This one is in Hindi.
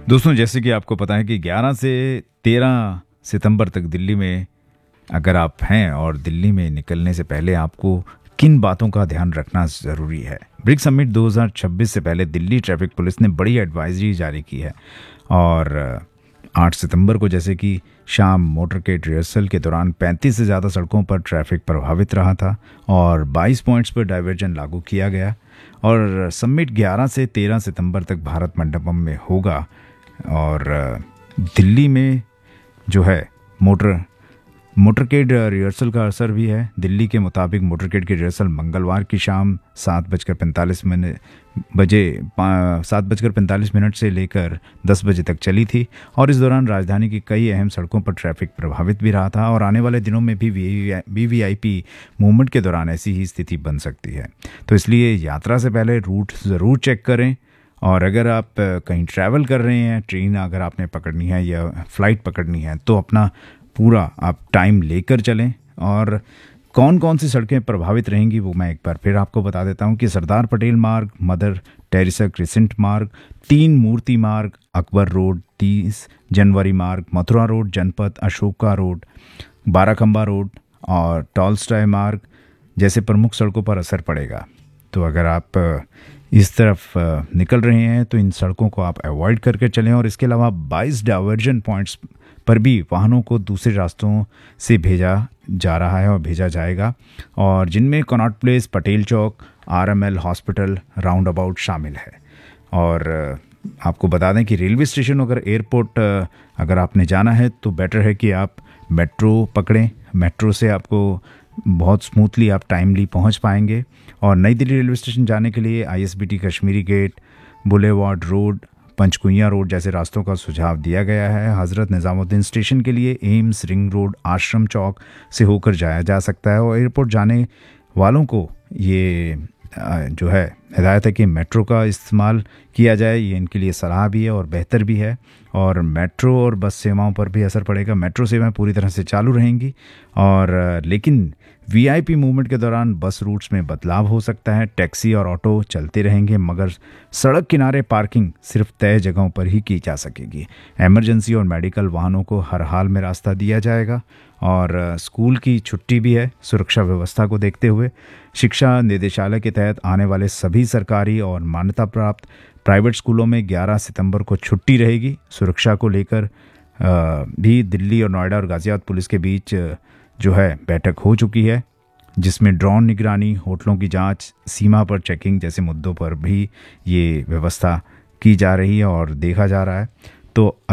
दोस्तों, जैसे कि आपको पता है कि 11 से 13 सितंबर तक दिल्ली में अगर आप हैं और दिल्ली में निकलने से पहले आपको किन बातों का ध्यान रखना ज़रूरी है। ब्रिक्स समिट 2026 से पहले दिल्ली ट्रैफिक पुलिस ने बड़ी एडवाइजरी जारी की है और 8 सितंबर को जैसे कि शाम मोटरकेड रिहर्सल के दौरान 35 से ज़्यादा सड़कों पर ट्रैफिक प्रभावित रहा था और 22 पॉइंट्स पर डाइवर्जन लागू किया गया और समिट 11 से 13 सितंबर तक भारत मंडपम में होगा। और दिल्ली में जो है मोटरकेड रिहर्सल का असर भी है। दिल्ली के मुताबिक मोटरकेड की रिहर्सल मंगलवार की शाम 7:45 से लेकर 10 बजे तक चली थी और इस दौरान राजधानी की कई अहम सड़कों पर ट्रैफिक प्रभावित भी रहा था और आने वाले दिनों में भी वीवीआईपी मूवमेंट के दौरान ऐसी ही स्थिति बन सकती है। तो इसलिए यात्रा से पहले रूट ज़रूर चेक करें और अगर आप कहीं ट्रैवल कर रहे हैं, ट्रेन अगर आपने पकड़नी है या फ़्लाइट पकड़नी है, तो अपना पूरा आप टाइम लेकर चलें। और कौन कौन सी सड़कें प्रभावित रहेंगी वो मैं एक बार फिर आपको बता देता हूं कि सरदार पटेल मार्ग, मदर टेरेसा क्रिसेंट मार्ग, 3 मूर्ति मार्ग, अकबर रोड, 30 जनवरी मार्ग, मथुरा रोड, जनपथ, अशोका रोड, बाराखंबा रोड और टॉलस्टॉय मार्ग जैसे प्रमुख सड़कों पर असर पड़ेगा। तो अगर आप इस तरफ निकल रहे हैं तो इन सड़कों को आप अवॉइड करके चलें। और इसके अलावा 22 डाइवर्जन पॉइंट्स पर भी वाहनों को दूसरे रास्तों से भेजा जा रहा है और भेजा जाएगा और जिनमें Connaught place, Patel Chowk, RML hospital, round about शामिल है। और आपको बता दें कि रेलवे स्टेशन अगर एयरपोर्ट अगर आपने जाना है तो बेटर है कि आप मेट्रो पकड़ें। मेट्रो से आपको बहुत स्मूथली आप टाइमली पहुंच पाएंगे। और नई दिल्ली रेलवे स्टेशन जाने के लिए ISBT Kashmiri gate, boulevard road, Panchkuiya road जैसे रास्तों का सुझाव दिया गया है। हज़रत निज़ामुद्दीन स्टेशन के लिए एम्स, रिंग रोड, आश्रम चौक से होकर जाया जा सकता है। और एयरपोर्ट जाने वालों को ये जो है हिदायत है कि मेट्रो का इस्तेमाल किया जाए। ये इनके लिए सलाह भी है और बेहतर भी है। और मेट्रो और बस सेवाओं पर भी असर पड़ेगा। मेट्रो सेवाएं पूरी तरह से चालू रहेंगी और लेकिन वीआईपी मूवमेंट के दौरान बस रूट्स में बदलाव हो सकता है। टैक्सी और ऑटो चलते रहेंगे मगर सड़क किनारे पार्किंग सिर्फ तय जगहों पर ही की जा सकेगी। इमरजेंसी और मेडिकल वाहनों को हर हाल में रास्ता दिया जाएगा। और स्कूल की छुट्टी भी है। सुरक्षा व्यवस्था को देखते हुए शिक्षा निदेशालय के तहत आने वाले सभी सरकारी और मान्यता प्राप्त प्राइवेट स्कूलों में 11 सितंबर को छुट्टी रहेगी। सुरक्षा को लेकर भी दिल्ली और नोएडा और गाजियाबाद पुलिस के बीच जो है बैठक हो चुकी है जिसमें ड्रोन निगरानी, होटलों की जांच, सीमा पर चेकिंग जैसे मुद्दों पर भी ये व्यवस्था की जा रही है और देखा जा रहा है। तो